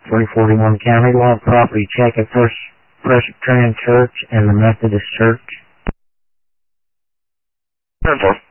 341 County Law Property Check at First Presbyterian Church and the Methodist Church. 10-4.